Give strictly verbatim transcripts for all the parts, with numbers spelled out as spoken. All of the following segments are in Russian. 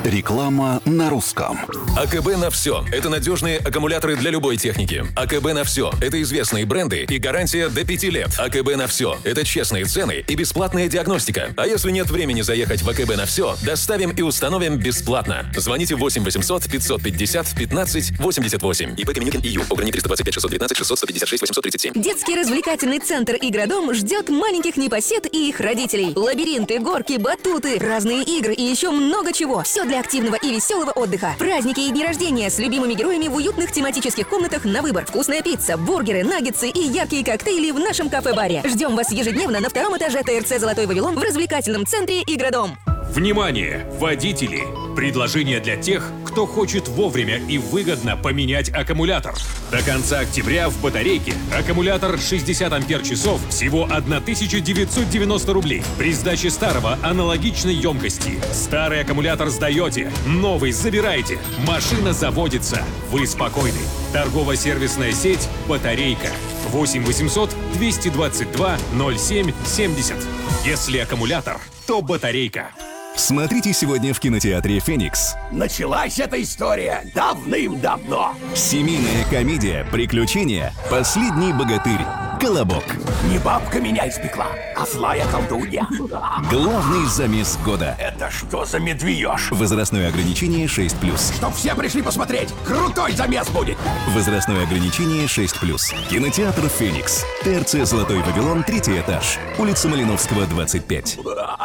Реклама на русском. АКБ на все. Это надежные аккумуляторы для любой техники. АКБ на все. Это известные бренды и гарантия до пяти лет. АКБ на все. Это честные цены и бесплатная диагностика. А если нет времени заехать в АКБ на все, доставим и установим бесплатно. Звоните восемь восемьсот пятьсот пятьдесят пятнадцать восемьдесят восемь. ИП Каменюкин ИЮ. Ограни триста двадцать пять шестьсот девятнадцать шестьсот сто пятьдесят шесть восемьсот тридцать семь. Детский развлекательный центр «Игродом» ждет маленьких непосед и их родителей. Лабиринты, горки, батуты, разные игры и еще много чего. Все для активного и веселого отдыха. Праздники и дни рождения с любимыми героями в уютных тематических комнатах на выбор. Вкусная пицца, бургеры, наггетсы и яркие коктейли в нашем кафе-баре. Ждем вас ежедневно на втором этаже ТРЦ «Золотой Вавилон» в развлекательном центре «Игродом». Внимание, водители! Предложение для тех, кто хочет вовремя и выгодно поменять аккумулятор. До конца октября в батарейке аккумулятор шестьдесят ампер-часов всего тысяча девятьсот девяносто рублей. При сдаче старого аналогичной емкости. Старый аккумулятор сдаете, новый забираете. Машина заводится. Вы спокойны. Торгово-сервисная сеть «Батарейка». восемь восемьсот двести двадцать два ноль семь семьдесят. Если аккумулятор, то батарейка. Смотрите сегодня в кинотеатре «Феникс». Началась эта история давным-давно. Семейная комедия «Приключения. Последний богатырь. Колобок». Не бабка меня испекла, а злая колдунья. Главный замес года. Это что за медвеж? Возрастное ограничение шесть плюс. Чтоб все пришли посмотреть, крутой замес будет. Возрастное ограничение шесть плюс. Кинотеатр «Феникс». ТРЦ «Золотой Вавилон», третий этаж. Улица Малиновского, двадцать пять.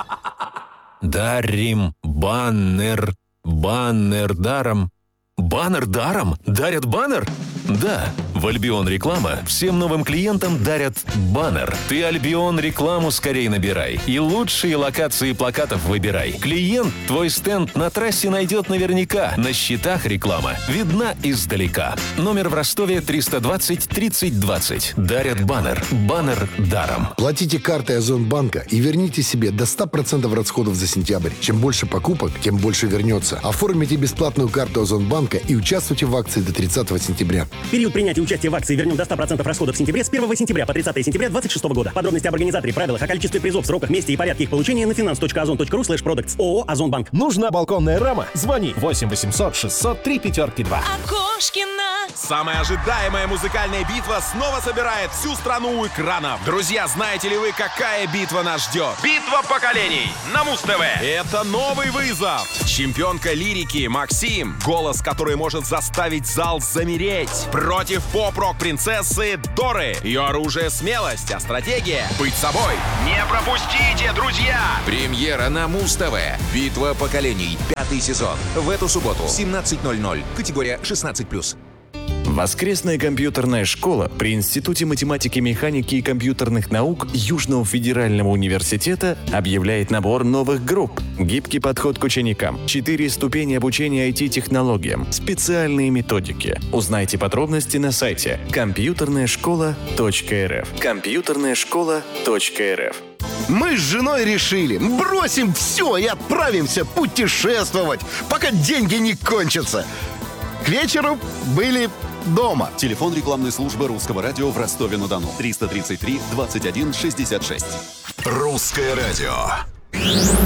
Дарим баннер. Баннер даром. Баннер даром? Дарят баннер? Да, в Альбион Реклама всем новым клиентам дарят баннер. Ты Альбион Рекламу скорее набирай и лучшие локации плакатов выбирай. Клиент твой стенд на трассе найдет наверняка. На счетах реклама видна издалека. Номер в Ростове триста двадцать тридцать двадцать. Дарят баннер. Баннер даром. Платите картой Озонбанка и верните себе до ста процентов расходов за сентябрь. Чем больше покупок, тем больше вернется. Оформите бесплатную карту Озонбанка и участвуйте в акции до тридцатого сентября. Период принятия участия в акции «Вернем до ста процентов расходов в сентябре» с первого сентября по тридцатое сентября две тысячи двадцать шестого года. Подробности об организаторе, правилах, о количестве призов, сроках, месте и порядке их получения на finance точка озон точка ру слэш продактс. ООО «Озонбанк». Нужна балконная рама? Звони восемь восемьсот шестьсот три пятерки два. Окошкина. Самая ожидаемая музыкальная битва снова собирает всю страну у экранов. Друзья, знаете ли вы, какая битва нас ждет? Битва поколений на Муз-ТВ. Это новый вызов. Чемпионка лирики Максим, голос, который может заставить зал замереть, против поп-рок-принцессы Доры. Ее оружие — смелость, а стратегия — быть собой. Не пропустите, друзья! Премьера на Муз-ТВ. Битва поколений. Пятый сезон. В эту субботу в семнадцать ноль ноль. Категория шестнадцать плюс. Воскресная компьютерная школа при Институте математики, механики и компьютерных наук Южного федерального университета объявляет набор новых групп. Гибкий подход к ученикам, четыре ступени обучения ай ти-технологиям, специальные методики. Узнайте подробности на сайте компьютерная школа точка эр эф. компьютерная школа точка эр эф. Мы с женой решили, бросим все и отправимся путешествовать, пока деньги не кончатся. К вечеру были дома. Телефон рекламной службы Русского радио в Ростове-на-Дону. триста тридцать три двадцать один шестьдесят шесть. Русское радио.